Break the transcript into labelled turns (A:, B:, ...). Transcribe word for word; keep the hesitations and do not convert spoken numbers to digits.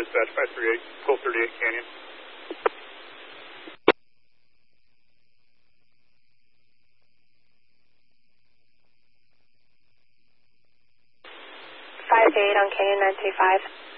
A: dispatch five three eight, twelve thirty-eight Canyon.
B: five eight on Canyon nine three five.